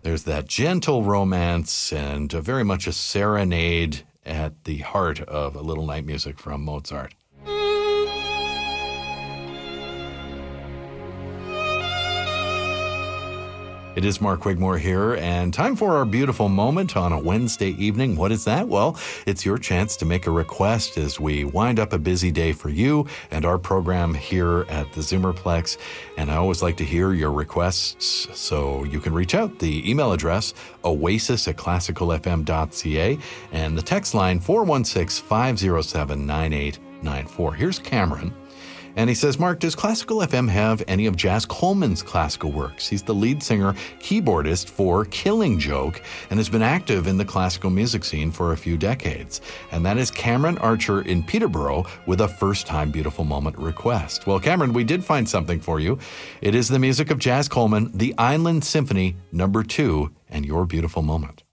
There's that gentle romance and very much a serenade at the heart of a little night music from Mozart. It is Mark Wigmore here, and time for our beautiful moment on a Wednesday evening. What is that? Well, it's your chance to make a request as we wind up a busy day for you and our program here at the Zoomerplex. And I always like to hear your requests, so you can reach out. The email address, oasis@classicalfm.ca, and the text line, 416-507-9894. Here's Cameron. And he says, Mark, does Classical FM have any of Jaz Coleman's classical works? He's the lead singer, keyboardist for Killing Joke, and has been active in the classical music scene for a few decades. And that is Cameron Archer in Peterborough with a first-time Beautiful Moment request. Well, Cameron, we did find something for you. It is the music of Jaz Coleman, the Island Symphony No. 2, and your Beautiful Moment.